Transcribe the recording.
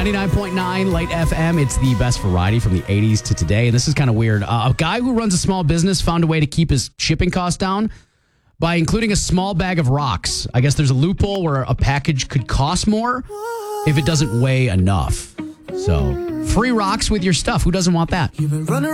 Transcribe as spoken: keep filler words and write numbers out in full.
ninety-nine point nine Light F M. It's the best variety from the eighties to today. And this is kind of weird. Uh, a guy who runs a small business found a way to keep his shipping costs down by including a small bag of rocks. I guess there's a loophole where a package could cost more if it doesn't weigh enough. So, free rocks with your stuff. Who doesn't want that?